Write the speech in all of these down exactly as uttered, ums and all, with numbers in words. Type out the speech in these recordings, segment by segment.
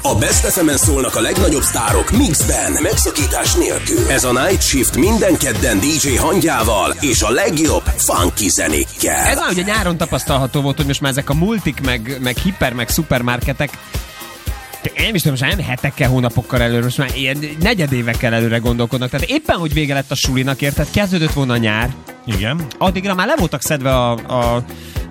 A Best ef emen szólnak a legnagyobb sztárok mixben, megszakítás nélkül. Ez a Night Shift minden kedden dé dzsé Hangyával és a legjobb funky zenékkel. Ez már ugye nyáron tapasztalható volt, hogy most már ezek a multik, meg, meg hiper, meg szupermarketek, én is tudom, most nem hetekkel, hónapokkal előre, most már ilyen negyedévekkel előre gondolkodnak. Tehát éppen, hogy vége lett a sulinak, érted? Kezdődött volna a nyár. Igen. Addigra már le voltak szedve a, a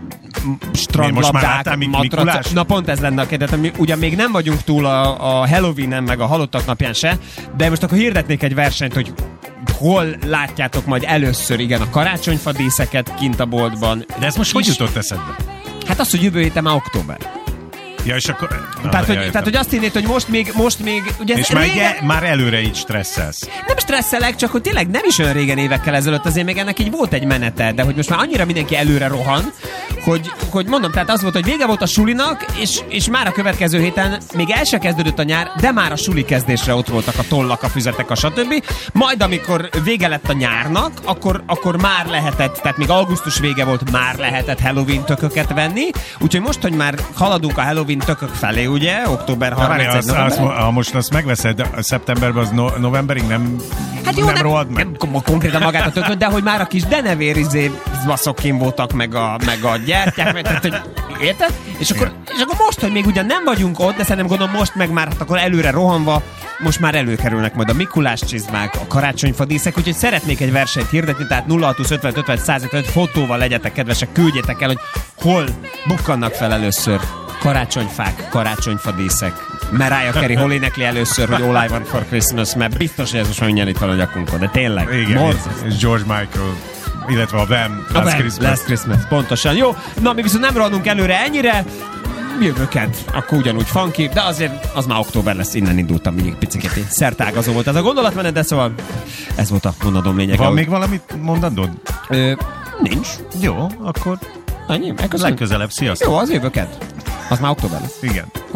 strandlabdák, matracok. Na pont ez lenne a kérdés. Ugyan még nem vagyunk túl a, a Halloween-en, meg a halottak napján se, de most akkor hirdetnék egy versenyt, hogy hol látjátok majd először, igen, a karácsonyfa díszeket kint a boltban. De ez most hogy jutott eszedbe? Hát az, hogy jövő héten már október. Ja, és akkor... Na, tehát, hogy, tehát, hogy azt hinnéd, hogy most még... Most még ugye és már, régen... ge, már előre így stresszelsz. Nem stresszelek, csak hogy tényleg nem is olyan régen évekkel ezelőtt, azért még ennek így volt egy menete, de hogy most már annyira mindenki előre rohan, hogy, hogy mondom, tehát az volt, hogy vége volt a sulinak, és, és már a következő héten még el se kezdődött a nyár, de már a suli kezdésre ott voltak a tollak, a füzetek, a stb. Majd amikor vége lett a nyárnak, akkor, akkor már lehetett, tehát még augusztus vége volt, már lehetett Halloween tököket venni, úgyhogy most, hogy már haladunk a Halloween tökök felé, ugye? október harmincadikai november. Ha most azt megveszed, a szeptemberben az no, novemberig nem, hát jó, nem, nem rohad meg. Nem konkrétan magát a tököt, de hogy már a kis denevér izé baszok kim voltak, meg a, meg a gyertyák, tehát, hogy érted? És akkor, és akkor most, hogy még ugyan nem vagyunk ott, de szerintem gondolom most meg már hát akkor előre rohanva, most már előkerülnek majd a Mikulás csizmák, a karácsonyfa díszek, úgyhogy szeretnék egy versenyt hirdetni, tehát nulla hat húsz ötven ötven száz ötven fotóval legyetek kedvesek, küldjétek el, hogy hol bukkannak fel először karácsonyfák, karácsonyfadíszek. Mariah Carey hol énekli először, hogy All I Want for Christmas, mert biztos, hogy ez most már mindjárt itt van a nyakunkon, de tényleg. Igen, és George Michael, illetve a Wham! A Last Christmas. Last Christmas, pontosan. Jó, na mi viszont nem rohanunk előre ennyire, jövőked, akkor ugyanúgy funky, de azért az már október lesz, innen indultam mindig picikét. Szertágazó volt ez a gondolatmenet, de szóval ez volt a mondatom lényege. Van hogy... még valamit mondanod? Ö, nincs. Jó, akkor annyi, legközelebb, sziasztok. Jó, az jövőked. Az már október lesz. Igen.